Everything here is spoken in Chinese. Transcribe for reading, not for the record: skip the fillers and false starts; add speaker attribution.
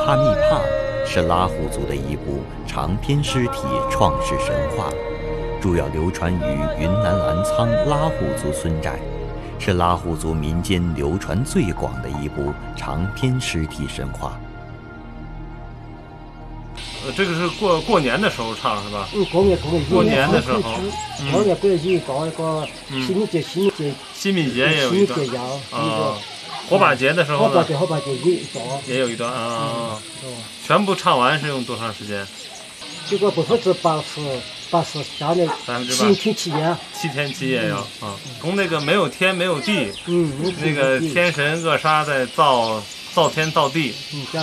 Speaker 1: 帕密帕是拉祜族的一部长篇诗体创世神话，主要流传于云南澜沧拉祜族村寨，是拉祜族民间流传最广的一部长篇诗体神话。
Speaker 2: 这个是过年的时候唱是吧？
Speaker 3: 过
Speaker 2: 年的时候，
Speaker 3: 过年过节搞一个
Speaker 2: 新民节也有一段啊。火把节的时候呢？
Speaker 3: 火把节
Speaker 2: 也有一段啊。全部唱完是用多长时间？
Speaker 3: 这个80%下来7天7夜。
Speaker 2: 7天7夜呀啊！从那个没有天没有地，那个天神扼杀在造天造地。